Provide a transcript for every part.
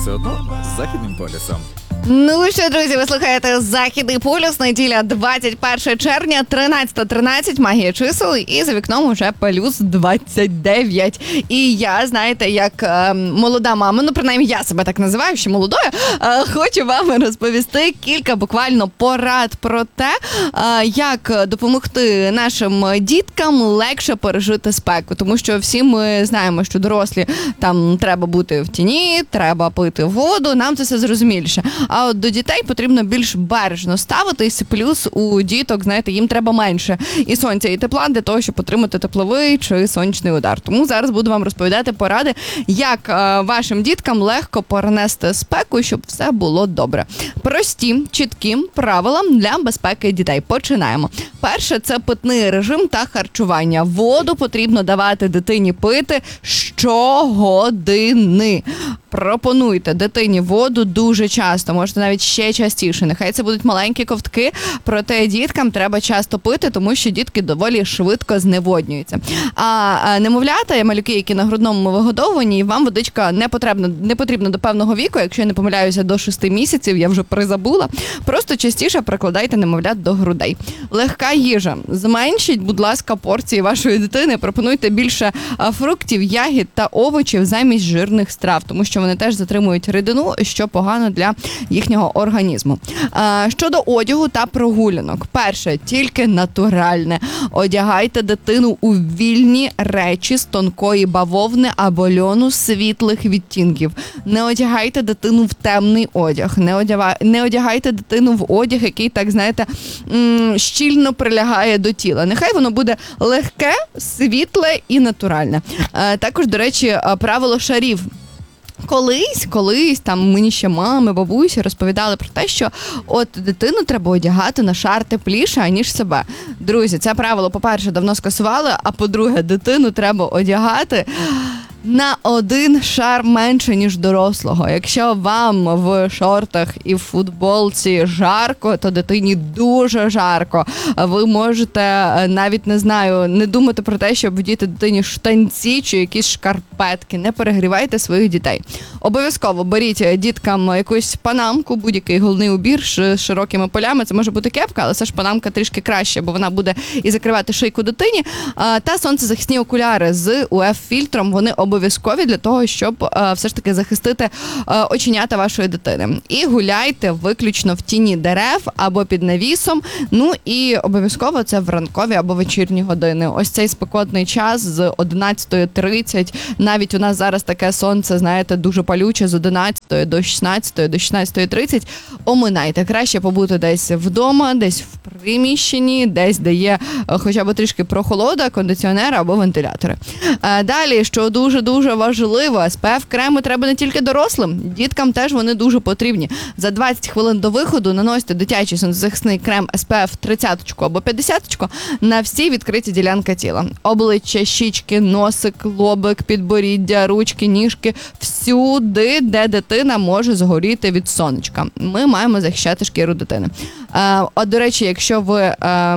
все одно з Західним полюсом. Ну що, друзі, ви слухаєте «Західний полюс», неділя 21 червня, 13:13, магія чисел, і за вікном уже плюс 29. І я, знаєте, як молода мама, ну, принаймні я себе так називаю, що молодою, хочу вам розповісти кілька буквально порад про те, як допомогти нашим діткам легше пережити спеку. Тому що всі ми знаємо, що дорослі, там, треба бути в тіні, треба пити воду, нам це все зрозуміліше. А от до дітей потрібно більш бережно ставитись, плюс у діток, знаєте, їм треба менше і сонця, і тепла для того, щоб отримати тепловий чи сонячний удар. Тому зараз буду вам розповідати поради, як вашим діткам легко перенести спеку, щоб все було добре. Прості, чіткі правила для безпеки дітей. Починаємо. Перше – це питний режим та харчування. Воду потрібно давати дитині пити щогодини. Пропонуйте дитині воду дуже часто, можете навіть ще частіше. Нехай це будуть маленькі ковтки, проте діткам треба часто пити, тому що дітки доволі швидко зневоднюються. А немовлята, малюки, які на грудному вигодовуванні, вам водичка не потрібна до певного віку, якщо я не помиляюся, до 6 місяців, я вже призабула. Просто частіше прикладайте немовлят до грудей. Легка їжа. Зменшіть, будь ласка, порції вашої дитини, пропонуйте більше фруктів, ягід та овочів замість жирних страв, тому що вони теж затримують рідину, що погано для їхнього організму. Щодо одягу та прогулянок. Перше, тільки натуральне. Одягайте дитину у вільні речі з тонкої бавовни або льону світлих відтінків. Не одягайте дитину в темний одяг. Не одягайте дитину в одяг, який, так, знаєте, щільно прилягає до тіла. Нехай воно буде легке, світле і натуральне. Також, до речі, правило шарів. Колись, там мені ще мами, бабусі розповідали про те, що от дитину треба одягати на шар тепліше, аніж себе. Друзі, це правило, по-перше, давно скасували, а по-друге, дитину треба одягати на 1 шар менше, ніж дорослого. Якщо вам в шортах і в футболці жарко, то дитині дуже жарко. Ви можете навіть, не думати про те, щоб вдіти дитині штанці чи якісь шкарпетки. Не перегрівайте своїх дітей. Обов'язково беріть діткам якусь панамку, будь-який головний убір з широкими полями. Це може бути кепка, але все ж панамка трішки краще, бо вона буде і закривати шийку дитині. Та сонцезахисні окуляри з УФ-фільтром, вони обов'язкові для того, щоб все ж таки захистити оченята вашої дитини. І гуляйте виключно в тіні дерев або під навісом. Ну і обов'язково це в ранкові або вечірні години. Ось цей спекотний час з 11:30. Навіть у нас зараз таке сонце, знаєте, дуже палюче з 11 до 16, до 16:30. Оминайте. Краще побути десь вдома, десь в приміщенні, десь, де є хоча б трішки прохолода, кондиціонер або вентилятори. Далі, що дуже важливо, SPF-креми треба не тільки дорослим, діткам теж вони дуже потрібні. За 20 хвилин до виходу наносьте дитячий сонцезахисний крем SPF 30 або 50 на всі відкриті ділянки тіла. Обличчя, щічки, носик, лобик, підборіддя, ручки, ніжки, всюди, де дитина може згоріти від сонечка. Ми маємо захищати шкіру дитини. До речі, якщо ви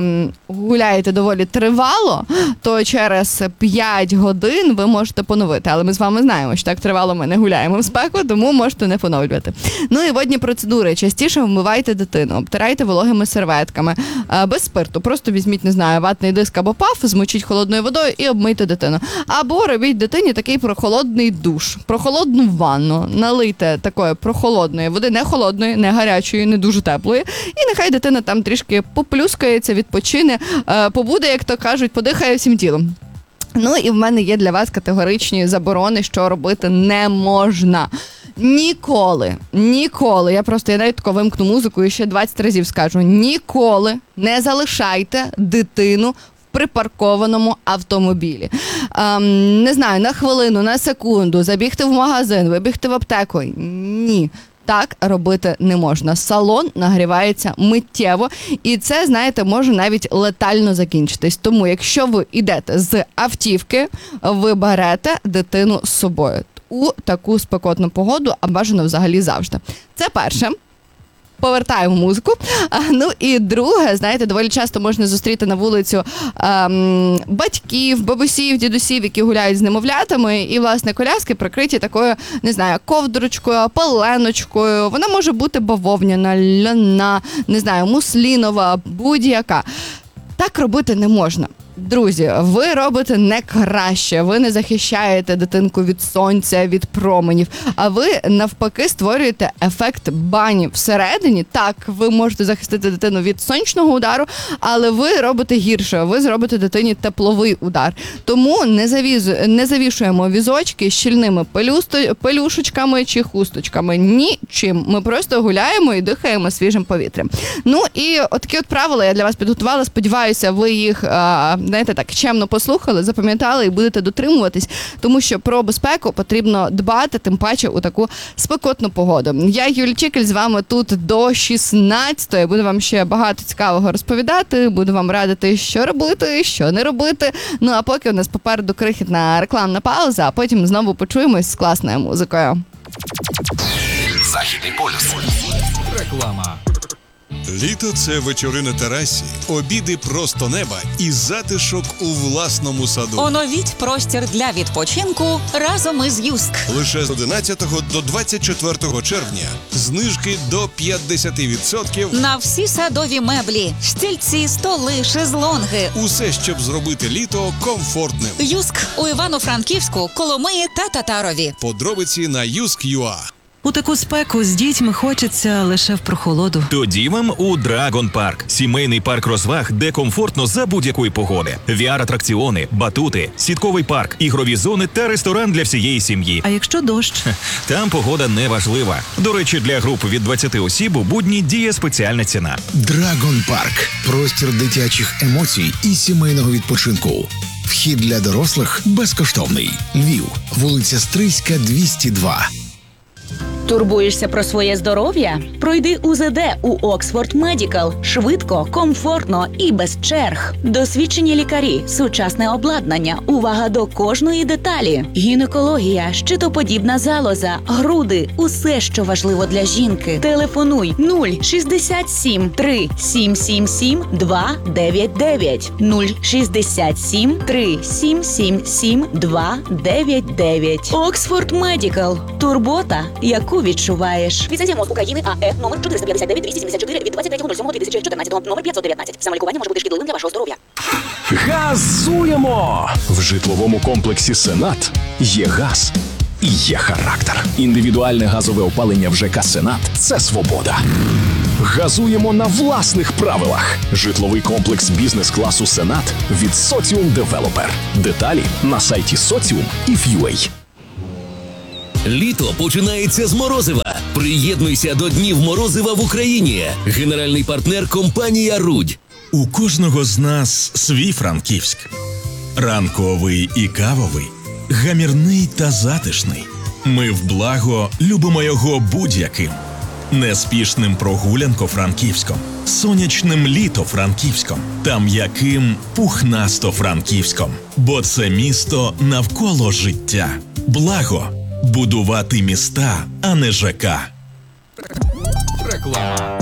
гуляєте доволі тривало, то через 5 годин ви можете поновити. Але ми з вами знаємо, що так тривало ми не гуляємо в спеку, тому можете не поновлювати. Ну і водні процедури. Частіше вмивайте дитину, обтирайте вологими серветками, без спирту. Просто візьміть, ватний диск або паф, змочіть холодною водою і обмийте дитину. Або робіть дитині такий прохолодний душ, прохолодну ванну. Налийте такої прохолодної води, не холодної, не гарячої, не дуже теплої. І нехай дитина там трішки поплюскається, відпочине, побуде, як то кажуть, подихає всім тілом. Ну і в мене є для вас категоричні заборони, що робити не можна. Ніколи, я навіть тако вимкну музику і ще 20 разів скажу, ніколи не залишайте дитину в припаркованому автомобілі. На хвилину, на секунду, забігти в магазин, вибігти в аптеку. Ні. Так робити не можна. Салон нагрівається миттєво, і це, може навіть летально закінчитись. Тому, якщо ви йдете з автівки, ви берете дитину з собою у таку спекотну погоду, а бажано взагалі завжди. Це перше. повертаємо музику. Ну і друге, знаєте, доволі часто можна зустріти на вулицю батьків, бабусів, дідусів, які гуляють з немовлятами, і, власне, коляски прикриті такою, не знаю, ковдрочкою, паленочкою. Вона може бути бавовняна, ляна, не знаю, муслінова, будь-яка. Так робити не можна. Друзі, ви робите не краще, ви не захищаєте дитинку від сонця, від променів, а ви навпаки створюєте ефект бані всередині. Так, ви можете захистити дитину від сонячного удару, але ви робите гірше, ви зробите дитині тепловий удар. Тому не завішуємо візочки з щільними пелюшечками чи хусточками. Нічим. Ми просто гуляємо і дихаємо свіжим повітрям. Ну і отакі от правила я для вас підготувала. Сподіваюся, ви їх знаєте, так чемно послухали, запам'ятали і будете дотримуватись, тому що про безпеку потрібно дбати, тим паче у таку спекотну погоду. Я, Юлія Чикель, з вами тут до 16-ї. Буду вам ще багато цікавого розповідати, буду вам радити, що робити, що не робити. Ну а поки у нас попереду крихітна рекламна пауза, а потім знову почуємось з класною музикою. Західний полюс. Реклама. Літо – це вечори на терасі, обіди просто неба і затишок у власному саду. Оновіть простір для відпочинку разом із Юск. Лише з 11 до 24 червня знижки до 50%. На всі садові меблі, стільці, столи, шезлонги. Усе, щоб зробити літо комфортним. Юск у Івано-Франківську, Коломиї та Татарові. Подробиці на Юск.ua. У таку спеку з дітьми хочеться лише в прохолоду. Тоді вам у Драгон Парк – сімейний парк розваг, де комфортно за будь-якої погоди. VR-атракціони, батути, сітковий парк, ігрові зони та ресторан для всієї сім'ї. А якщо дощ? Там погода не важлива. До речі, для груп від 20 осіб у будні діє спеціальна ціна. Драгон Парк. Простір дитячих емоцій і сімейного відпочинку. Вхід для дорослих безкоштовний. Львів. Вулиця Стрийська, 202. Турбуєшся про своє здоров'я? Пройди УЗД у Oxford Medical. Швидко, комфортно і без черг. Досвідчені лікарі, сучасне обладнання, увага до кожної деталі. Гінекологія, щитоподібна залоза, груди – усе, що важливо для жінки. Телефонуй 067 3 777 299. 067 3 777 299. Oxford Medical. Турбота, яку відчуваєш. Ліцензія МОЗ України АЕ номер 459-274 від 23.07.2014, номер 519. Самолікування може бути шкідливим для вашого здоров'я. Газуємо! В житловому комплексі «Сенат» є газ і є характер. Індивідуальне газове опалення в ЖК «Сенат» – це свобода. Газуємо на власних правилах. Житловий комплекс бізнес-класу «Сенат» від Соціум Девелопер. Деталі на сайті Соціум і FUA. Літо починається з морозива. Приєднуйся до Днів морозива в Україні. Генеральний партнер – компанія «Рудь». У кожного з нас свій Франківськ. Ранковий і кавовий, гамірний та затишний. Ми в благо любимо його будь-яким. Неспішним прогулянко-франківськом, сонячним літо-франківськом та м'яким пухнасто-франківськом. Бо це місто навколо життя. Благо – будувати міста, а не ЖК. Реклама.